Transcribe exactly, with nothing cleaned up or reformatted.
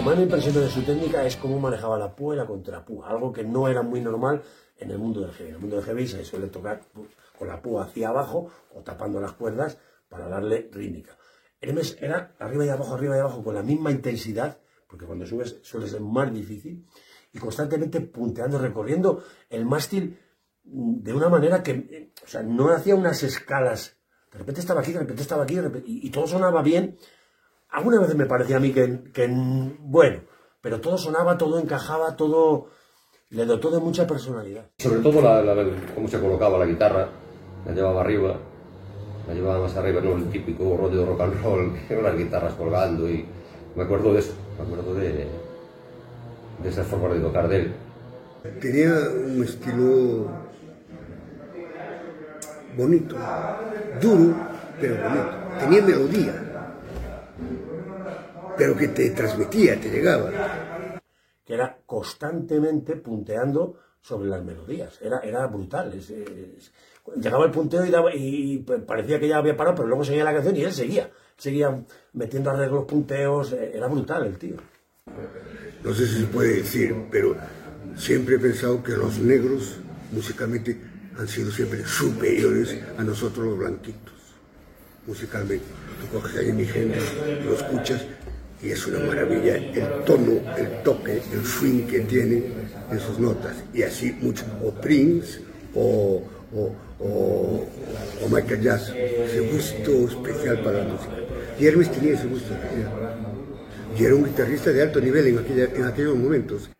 más me impresionó de su técnica es cómo manejaba la púa y la contrapúa, algo que no era muy normal en el mundo del heavy. En el mundo del heavy se suele tocar con la púa hacia abajo o tapando las cuerdas para darle rítmica. Hermes era arriba y abajo, arriba y abajo con la misma intensidad, porque cuando subes suele ser más difícil, y constantemente punteando, recorriendo el mástil de una manera que, o sea, no hacía unas escalas. De repente estaba aquí, de repente estaba aquí, de repente, y, y todo sonaba bien. Algunas veces me parecía a mí que, que, bueno, pero todo sonaba, todo encajaba, todo le dotó de mucha personalidad. Sobre todo la, la, cómo se colocaba la guitarra, la llevaba arriba, la llevaba más arriba, no el típico rollo de rock and roll, que eran las guitarras colgando, y me acuerdo de eso, me acuerdo de, de esas formas de tocar de él. Tenía un estilo bonito, duro, pero bonito. Tenía melodía, pero que te transmitía, te llegaba. Que era constantemente punteando sobre las melodías, era, era brutal. Es, es, llegaba el punteo y, daba, y parecía que ya había parado, pero luego seguía la canción y él seguía, seguía metiendo arreglos, punteos, era brutal el tío. No sé si se puede decir, pero siempre he pensado que los negros musicalmente han sido siempre superiores a nosotros los blanquitos, musicalmente. Tú coges a Jimi Hendrix, lo escuchas y es una maravilla el tono, el toque, el swing que tiene en sus notas. Y así mucho, o Prince, o, o, o, o Michael Jackson, ese gusto especial para la música. Y Hermes tenía ese gusto especial. Y era un guitarrista de alto nivel en, aquella, en aquellos momentos.